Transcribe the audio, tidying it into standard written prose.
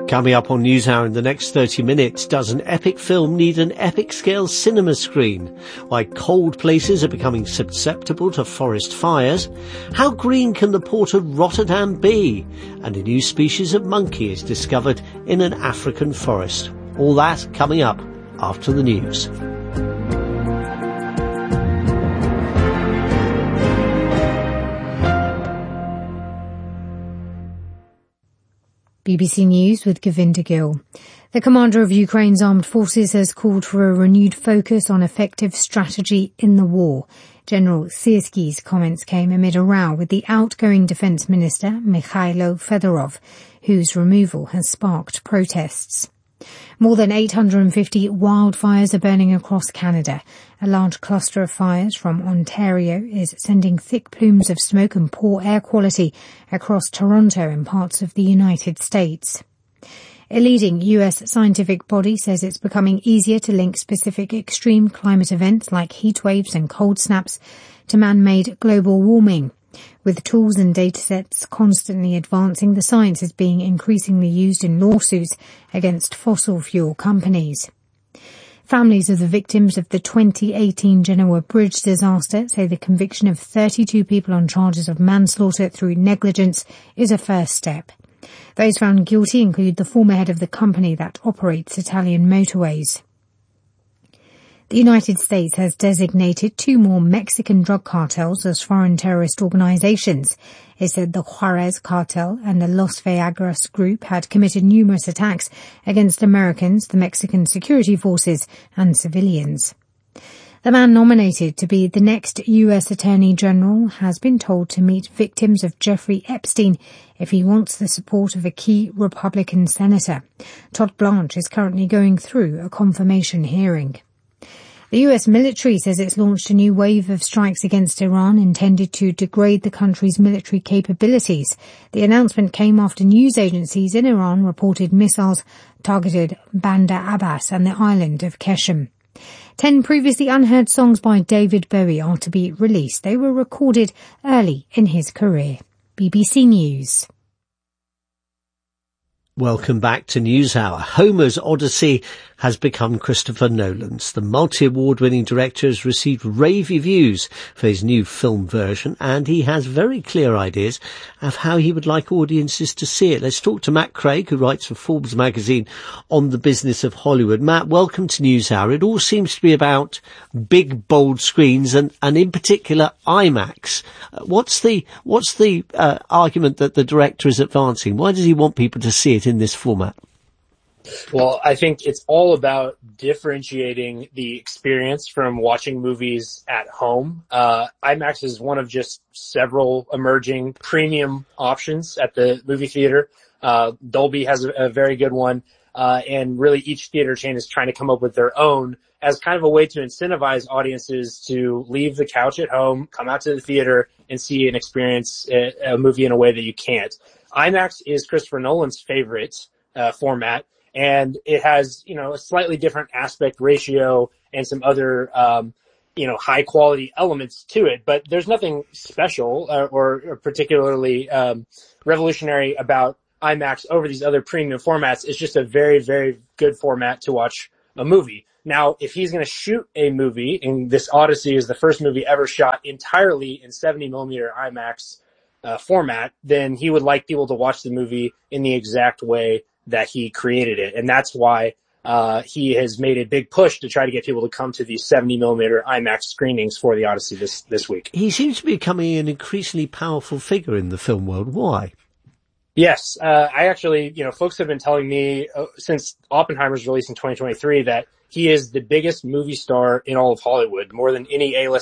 Coming up on NewsHour in the next 30 minutes, does an epic film need an epic-scale cinema screen? Why cold places are becoming susceptible to forest fires? How green can the port of Rotterdam be? And a new species of monkey is discovered in an African forest. All that coming up after the news. BBC News with Govinda Gill. The commander of Ukraine's armed forces has called for a renewed focus on effective strategy in the war. General Syrskyi's comments came amid a row with the outgoing defence minister, Mikhailo Fedorov, whose removal has sparked protests. More than 850 wildfires are burning across Canada. A large cluster of fires from Ontario is sending thick plumes of smoke and poor air quality across Toronto and parts of the United States. A leading US scientific body says it's becoming easier to link specific extreme climate events like heat waves and cold snaps to man-made global warming. With tools and datasets constantly advancing, the science is being increasingly used in lawsuits against fossil fuel companies. Families of the victims of the 2018 Genoa Bridge disaster say the conviction of 32 people on charges of manslaughter through negligence is a first step. Those found guilty include the former head of the company that operates Italian motorways. The United States has designated 2 more Mexican drug cartels as foreign terrorist organizations. It said the Juarez cartel and the Los Viagras group had committed numerous attacks against Americans, the Mexican security forces, and civilians. The man nominated to be the next U.S. Attorney General has been told to meet victims of Jeffrey Epstein if he wants the support of a key Republican senator. Todd Blanche is currently going through a confirmation hearing. The US military says it's launched a new wave of strikes against Iran intended to degrade the country's military capabilities. The announcement came after news agencies in Iran reported missiles targeted Bandar Abbas and the island of Qeshm. 10 previously unheard songs by David Bowie are to be released. They were recorded early in his career. BBC News. Welcome back to NewsHour. Homer's Odyssey has become Christopher Nolan's. The multi-award-winning director has received rave reviews for his new film version, and he has very clear ideas of how he would like audiences to see it. Let's talk to Matt Craig, who writes for Forbes magazine on the business of Hollywood. Matt, welcome to NewsHour. It all seems to be about big, bold screens and in particular IMAX. What's the argument that the director is advancing? Why does he want people to see it in this format? Well, I think it's all about differentiating the experience from watching movies at home. IMAX is one of just several emerging premium options at the movie theater. Dolby has a very good one. And really each theater chain is trying to come up with their own as kind of a way to incentivize audiences to leave the couch at home, come out to the theater and see and experience a movie in a way that you can't. IMAX is Christopher Nolan's favorite format, and it has, a slightly different aspect ratio and some other, high quality elements to it. But there's nothing special or particularly revolutionary about IMAX over these other premium formats. It's just a very, very good format to watch a movie. Now, if he's going to shoot a movie, and this Odyssey is the first movie ever shot entirely in 70mm IMAX format, then he would like people to watch the movie in the exact way that he created it. And that's why he has made a big push to try to get people to come to these 70mm IMAX screenings for the Odyssey this week. He seems to be becoming an increasingly powerful figure in the film world. Why? Yes, I actually, folks have been telling me since Oppenheimer's release in 2023 that he is the biggest movie star in all of Hollywood, more than any A-list